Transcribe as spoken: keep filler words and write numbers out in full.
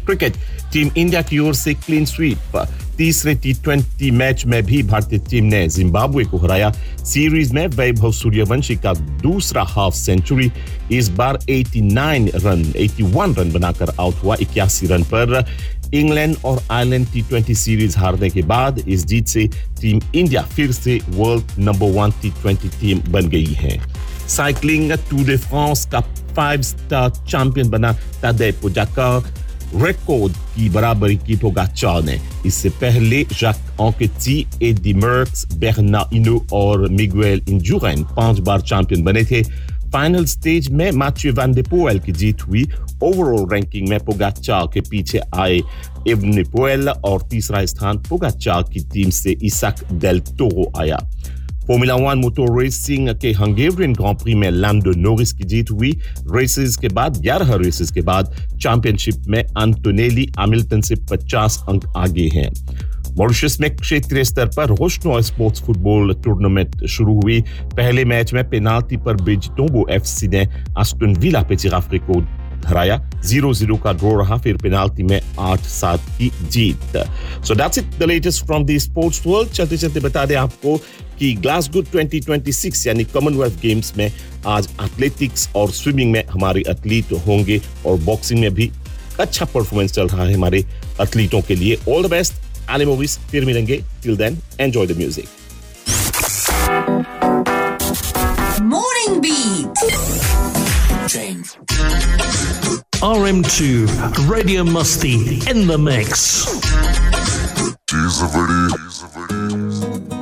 Cricket, team India की ओर से clean sweep. तीसरे टी ट्वेंटी मैच में भी भारतीय टीम ने जिम्बाब्वे को हराया। सीरीज में वैभव सूर्यवंशी का दूसरा हाफ सेंचुरी, इस बार नवासी रन इक्यासी रन बनाकर आउट हुआ इक्यासी रन पर। इंग्लैंड और आयरलैंड टी ट्वेंटी सीरीज हारने के बाद इस जीत से टीम इंडिया फिर से world number one T twenty team बन गई है। साइकिलिंग, टूर de France का फाइव स्टार चैंपियन बना तादej Pogačar, रिकॉर्ड की बराबरी की पोगाचार ने। इससे पहले जैक ऑकेटी, एडी मर्क्स, बेर्नार्ड हिनाult और मिगुएल इंडurain पांच बार चैंपियन बने थे। फाइनल स्टेज में मैथ्यू वैन der Poel की जीत हुई। ओवरऑल रैंकिंग में पोगाचार के पीछे आए एवनेपोएल और तीसरा स्थान पोगाचार की टीम से इसाक डेल टोरो आया। फॉर्मूला वन मोटर रेसिंग के हंगेरियन ग्रां प्री में लैंडो नॉरिस की जीत हुई। रेसेस के बाद ग्यारह रेसेस के बाद चैंपियनशिप में एंटोनेली हैमिल्टन से पचास अंक आगे हैं। मॉरिशस में क्षेत्रीय स्तर पर रोशनो स्पोर्ट्स फुटबॉल टूर्नामेंट शुरू हुई। पहले मैच में पेनाल्टी पर बेजिटोंगो एफसी ने एस्टन विला पेचिराफ्रे को हराया। जीरो जीरो का ड्रॉ रहा, फिर पेनाल्टी में आठ सात की जीत। So that's it, the latest from the sports world. चलते चलते बता दें आपको कि ग्लासगो ट्वेंटी ट्वेंटी सिक्स यानी कॉमनवेल्थ गेम्स में आज एथलेटिक्स और स्विमिंग में हमारे एथलीट होंगे और बॉक्सिंग में भी अच्छा परफॉर्मेंस चल रहा है हमारे एथलीटों के लिए। All the best. आले मूवीज फिर मिलेंगे। Till then enjoy the music. Morning Beat. R M two Radio Musty in the mix. He's a very, he's a very